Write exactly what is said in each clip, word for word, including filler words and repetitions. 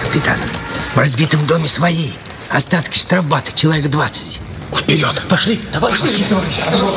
Капитан, в разбитом доме свои. Остатки штрафбата, человек двадцать. Вперед! Пошли! Давай, пошли, пошли. Товарищ.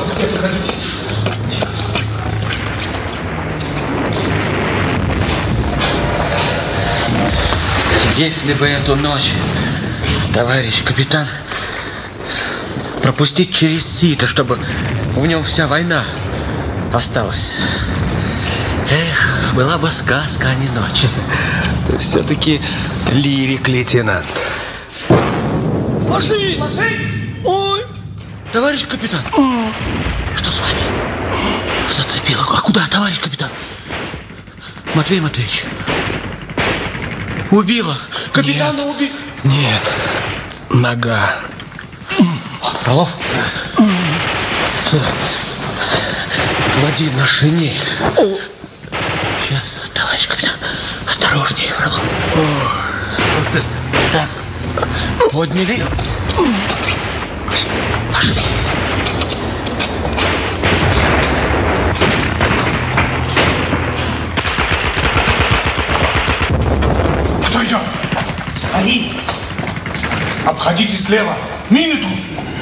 Если бы эту ночь, товарищ капитан, пропустить через сито, чтобы в нем вся война осталась. Эх, была бы сказка, а не ночь. Ты все-таки лирик, лейтенант. Ложись! Ой, товарищ капитан. Что с вами? Зацепило. А куда, товарищ капитан? Матвей Матвеевич. Убила. Капитана убила. Нет. Нога. Фролов. Сюда. Клади на шинель. Сейчас, товарищ капитан. Осторожнее, Фролов. Вот так. Подняли. Пошли. Кто идет? Свои. Обходите слева. Мины тут.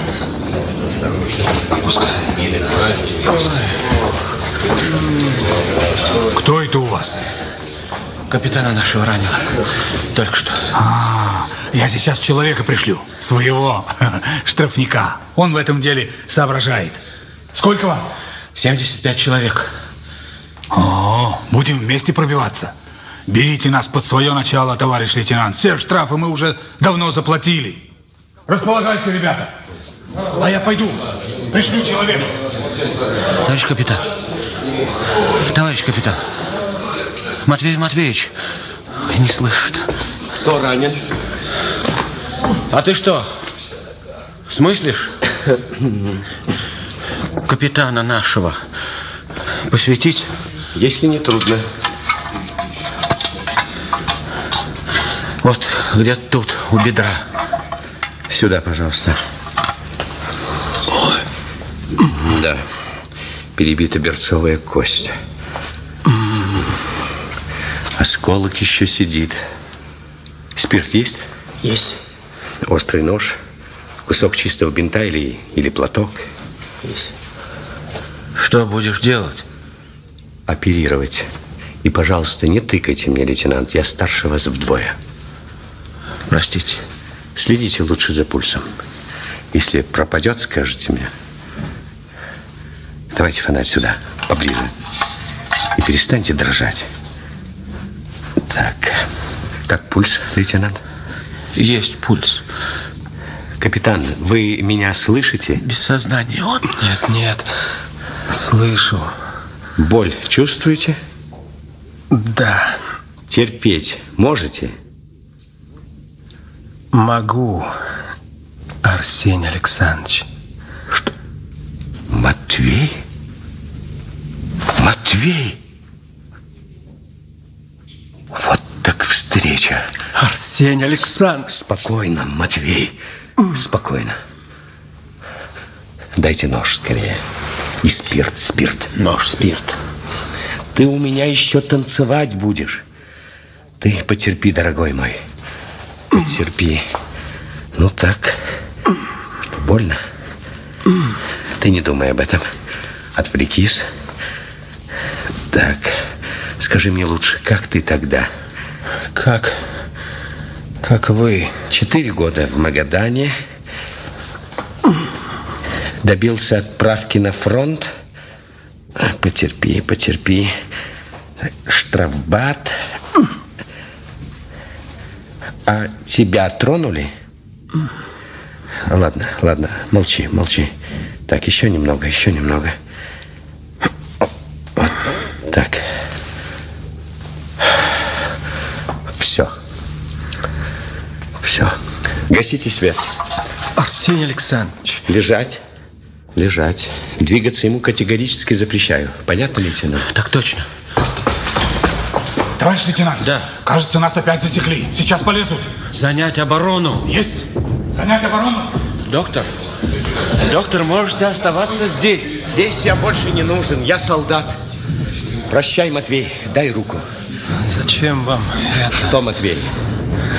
Опускай. Кто это у вас? Капитана нашего ранило. Только что. А, я сейчас человека пришлю. Своего штрафника. Он в этом деле соображает. Сколько вас? семьдесят пять человек. О, будем вместе пробиваться. Берите нас под свое начало, товарищ лейтенант. Все штрафы мы уже давно заплатили. Располагайся, ребята. А я пойду. Пришлю человека. Товарищ капитан. Товарищ капитан. Матвей Матвеевич не слышит. Кто ранен? А ты что, смыслишь? Капитана нашего посвятить? Если не трудно. Вот где-то тут, у бедра. Сюда, пожалуйста. Ой. Да. Перебита берцовая кость. Осколок еще сидит. Спирт есть? Есть. Острый нож, кусок чистого бинта или, или платок? Есть. Что будешь делать? Оперировать. И, пожалуйста, не тыкайте мне, лейтенант. Я старше вас вдвое. Простите. Следите лучше за пульсом. Если пропадет, скажите мне. Давайте фонарь сюда, поближе. И перестаньте дрожать. Так. Так, пульс, лейтенант? Есть пульс. Капитан, вы меня слышите? Без сознания он? Нет, нет. Слышу. Боль чувствуете? Да. Терпеть можете? Могу, Арсений Александрович. Что? Матвей? Матвей? Вот так встреча. Арсений Александрович. Спокойно, Матвей. Спокойно. Дайте нож скорее. И спирт, спирт. Нож, спирт. Ты у меня еще танцевать будешь. Ты потерпи, дорогой мой. Потерпи. Ну так. Что, больно? Ты не думай об этом. Отвлекись. Так. Скажи мне лучше, как ты тогда? Как? Как вы? Четыре года в Магадане. Добился отправки на фронт. Потерпи, потерпи. Штрафбат. А тебя тронули? Ладно, ладно, молчи, молчи. Так, еще немного, еще немного. Вот так. Все. Все. Гасите свет. Арсений Александрович. Лежать. Лежать. Двигаться ему категорически запрещаю. Понятно, лейтенант? Так точно. Товарищ лейтенант. Да. Кажется, нас опять засекли. Сейчас полезут. Занять оборону. Есть. Занять оборону. Доктор. Доктор, можете оставаться здесь. Здесь я больше не нужен. Я солдат. Прощай, Матвей. Дай руку. Зачем вам это? Что, Матвей?